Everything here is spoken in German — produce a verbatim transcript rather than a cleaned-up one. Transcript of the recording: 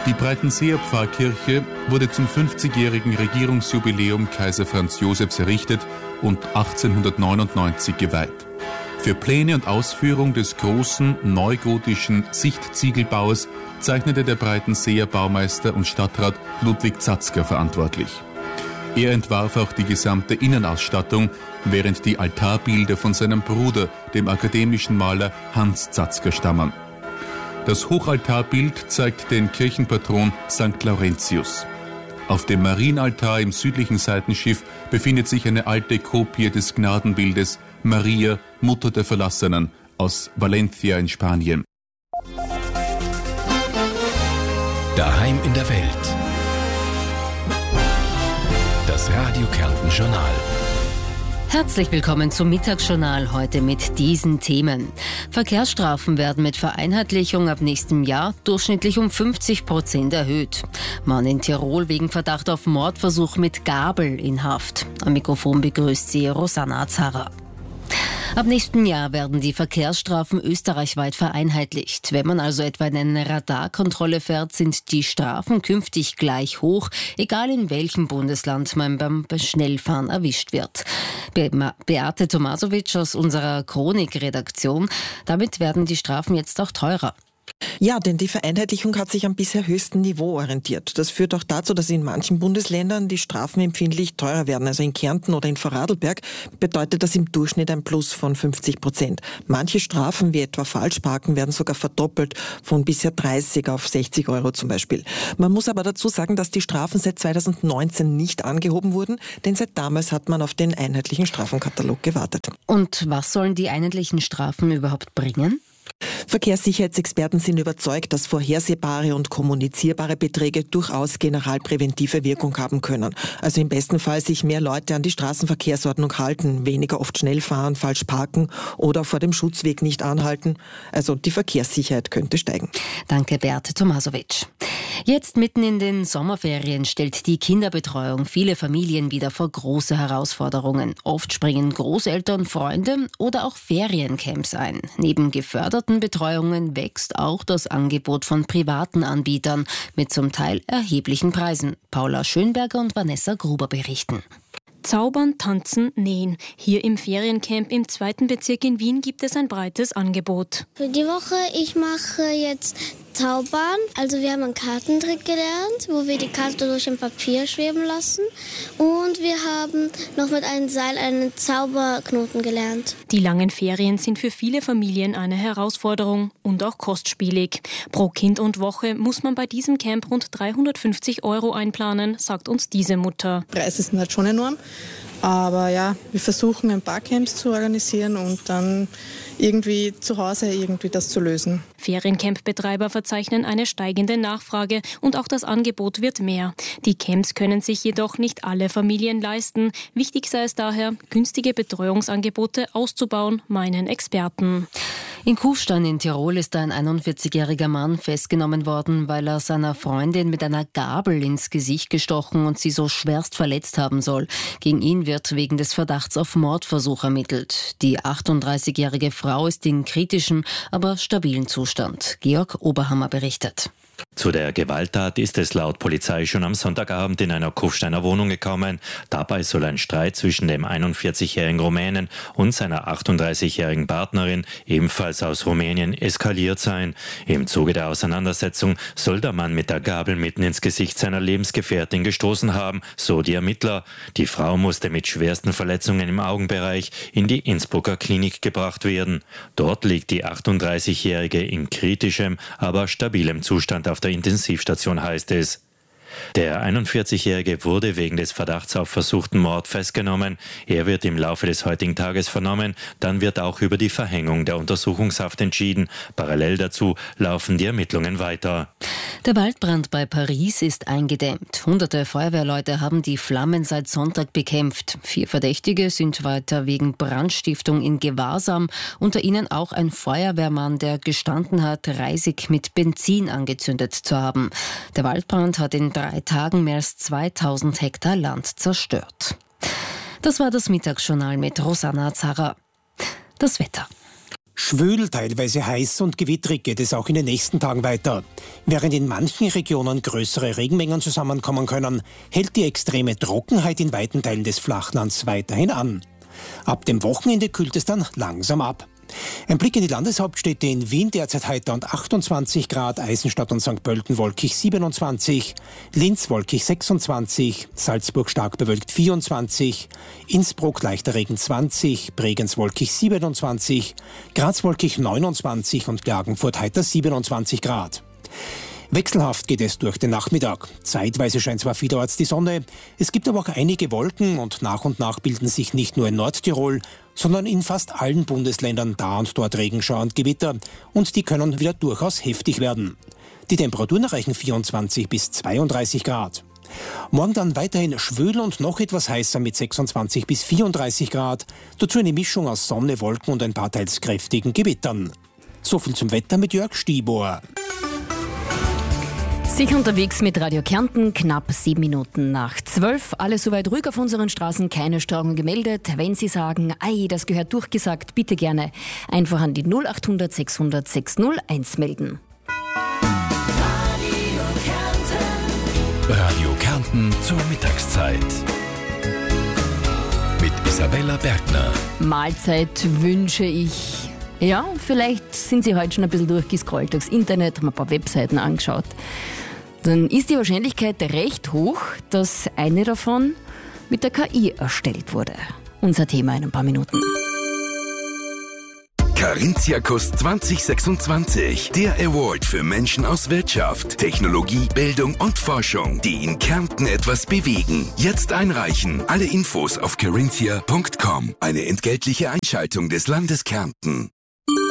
Die Breitenseer Pfarrkirche wurde zum fünfzigjährigen Regierungsjubiläum Kaiser Franz Josefs errichtet und achtzehnhundertneunundneunzig geweiht. Für Pläne und Ausführung des großen neugotischen Sichtziegelbaues zeichnete der Breitenseer Baumeister und Stadtrat Ludwig Zatzker verantwortlich. Er entwarf auch die gesamte Innenausstattung, während die Altarbilder von seinem Bruder, dem akademischen Maler Hans Zatzker, stammen. Das Hochaltarbild zeigt den Kirchenpatron Sankt Laurentius. Auf dem Marienaltar im südlichen Seitenschiff befindet sich eine alte Kopie des Gnadenbildes Maria, Mutter der Verlassenen, aus Valencia in Spanien. Daheim in der Welt. Das Radio Kärnten Journal. Herzlich willkommen zum Mittagsjournal, heute mit diesen Themen. Verkehrsstrafen werden mit Vereinheitlichung ab nächstem Jahr durchschnittlich um fünfzig Prozent erhöht. Mann in Tirol wegen Verdacht auf Mordversuch mit Gabel in Haft. Am Mikrofon begrüßt sie Rosanna Azara. Ab nächstem Jahr werden die Verkehrsstrafen österreichweit vereinheitlicht. Wenn man also etwa in eine Radarkontrolle fährt, sind die Strafen künftig gleich hoch, egal in welchem Bundesland man beim Schnellfahren erwischt wird. Be- Beate Tomasowitsch aus unserer Chronik-Redaktion. Damit werden die Strafen jetzt auch teurer. Ja, denn die Vereinheitlichung hat sich am bisher höchsten Niveau orientiert. Das führt auch dazu, dass in manchen Bundesländern die Strafen empfindlich teurer werden. Also in Kärnten oder in Vorarlberg bedeutet das im Durchschnitt ein Plus von fünfzig Prozent. Manche Strafen, wie etwa Falschparken, werden sogar verdoppelt, von bisher dreißig auf sechzig Euro zum Beispiel. Man muss aber dazu sagen, dass die Strafen seit zweitausendneunzehn nicht angehoben wurden, denn seit damals hat man auf den einheitlichen Strafenkatalog gewartet. Und was sollen die einheitlichen Strafen überhaupt bringen? Verkehrssicherheitsexperten sind überzeugt, dass vorhersehbare und kommunizierbare Beträge durchaus generalpräventive Wirkung haben können. Also im besten Fall sich mehr Leute an die Straßenverkehrsordnung halten, weniger oft schnell fahren, falsch parken oder vor dem Schutzweg nicht anhalten. Also die Verkehrssicherheit könnte steigen. Danke, Beate Tomasowitsch. Jetzt mitten in den Sommerferien stellt die Kinderbetreuung viele Familien wieder vor große Herausforderungen. Oft springen Großeltern, Freunde oder auch Feriencamps ein. Neben geförderten Betreuungen wächst auch das Angebot von privaten Anbietern mit zum Teil erheblichen Preisen. Paula Schönberger und Vanessa Gruber berichten. Zaubern, tanzen, nähen. Hier im Feriencamp im zweiten Bezirk in Wien gibt es ein breites Angebot. Für die Woche, ich mache jetzt Zaubern. Also wir haben einen Kartentrick gelernt, wo wir die Karte durch ein Papier schweben lassen. Und wir haben noch mit einem Seil einen Zauberknoten gelernt. Die langen Ferien sind für viele Familien eine Herausforderung und auch kostspielig. Pro Kind und Woche muss man bei diesem Camp rund dreihundertfünfzig Euro einplanen, sagt uns diese Mutter. Preise sind halt schon enorm. Aber ja, wir versuchen ein paar Camps zu organisieren und dann irgendwie zu Hause irgendwie das zu lösen. Feriencamp-Betreiber verzeichnen eine steigende Nachfrage und auch das Angebot wird mehr. Die Camps können sich jedoch nicht alle Familien leisten. Wichtig sei es daher, günstige Betreuungsangebote auszubauen, meinen Experten. In Kufstein in Tirol ist ein einundvierzigjähriger Mann festgenommen worden, weil er seiner Freundin mit einer Gabel ins Gesicht gestochen und sie so schwerst verletzt haben soll. Gegen ihn wird wegen des Verdachts auf Mordversuch ermittelt. Die achtunddreißigjährige Frau ist in kritischem, aber stabilen Zustand. Georg Oberhammer berichtet. Zu der Gewalttat ist es laut Polizei schon am Sonntagabend in einer Kufsteiner Wohnung gekommen. Dabei soll ein Streit zwischen dem einundvierzigjährigen Rumänen und seiner achtunddreißigjährigen Partnerin, ebenfalls aus Rumänien, eskaliert sein. Im Zuge der Auseinandersetzung soll der Mann mit der Gabel mitten ins Gesicht seiner Lebensgefährtin gestoßen haben, so die Ermittler. Die Frau musste mit schwersten Verletzungen im Augenbereich in die Innsbrucker Klinik gebracht werden. Dort liegt die achtunddreißigjährige in kritischem, aber stabilem Zustand auf der Intensivstation, heißt es. Der einundvierzigjährige wurde wegen des Verdachts auf versuchten Mord festgenommen. Er wird im Laufe des heutigen Tages vernommen. Dann wird auch über die Verhängung der Untersuchungshaft entschieden. Parallel dazu laufen die Ermittlungen weiter. Der Waldbrand bei Paris ist eingedämmt. Hunderte Feuerwehrleute haben die Flammen seit Sonntag bekämpft. Vier Verdächtige sind weiter wegen Brandstiftung in Gewahrsam. Unter ihnen auch ein Feuerwehrmann, der gestanden hat, Reisig mit Benzin angezündet zu haben. Der Waldbrand hat in drei Tagen mehr als zweitausend Hektar Land zerstört. Das war das Mittagsjournal mit Rosanna Azara. Das Wetter. Schwül, teilweise heiß und gewittrig geht es auch in den nächsten Tagen weiter. Während in manchen Regionen größere Regenmengen zusammenkommen können, hält die extreme Trockenheit in weiten Teilen des Flachlands weiterhin an. Ab dem Wochenende kühlt es dann langsam ab. Ein Blick in die Landeshauptstädte: in Wien derzeit heiter und achtundzwanzig Grad, Eisenstadt und Sankt Pölten wolkig siebenundzwanzig, Linz wolkig sechsundzwanzig, Salzburg stark bewölkt vierundzwanzig, Innsbruck leichter Regen zwanzig, Bregenz wolkig siebenundzwanzig, Graz wolkig neunundzwanzig und Klagenfurt heiter siebenundzwanzig Grad. Wechselhaft geht es durch den Nachmittag. Zeitweise scheint zwar vielerorts die Sonne, es gibt aber auch einige Wolken und nach und nach bilden sich nicht nur in Nordtirol, sondern in fast allen Bundesländern da und dort Regenschauer und Gewitter, und die können wieder durchaus heftig werden. Die Temperaturen erreichen vierundzwanzig bis zweiunddreißig Grad. Morgen dann weiterhin schwül und noch etwas heißer mit sechsundzwanzig bis vierunddreißig Grad, dazu eine Mischung aus Sonne, Wolken und ein paar teils kräftigen Gewittern. So viel zum Wetter mit Jörg Stieber. Sicher unterwegs mit Radio Kärnten, knapp sieben Minuten nach zwölf. Alles soweit ruhig auf unseren Straßen, keine Störungen gemeldet. Wenn Sie sagen, ei, das gehört durchgesagt, bitte gerne einfach an die null achthundert sechshundert sechshunderteins melden. Radio Kärnten. Radio Kärnten zur Mittagszeit. Mit Isabella Bergner. Mahlzeit wünsche ich. Ja, vielleicht sind Sie heute schon ein bisschen durchgescrollt durchs Internet, haben ein paar Webseiten angeschaut. Dann ist die Wahrscheinlichkeit recht hoch, dass eine davon mit der K I erstellt wurde. Unser Thema in ein paar Minuten. Carinthia-Kurs zwanzig sechsundzwanzig. Der Award für Menschen aus Wirtschaft, Technologie, Bildung und Forschung, die in Kärnten etwas bewegen. Jetzt einreichen. Alle Infos auf carinthia punkt com. Eine entgeltliche Einschaltung des Landes Kärnten.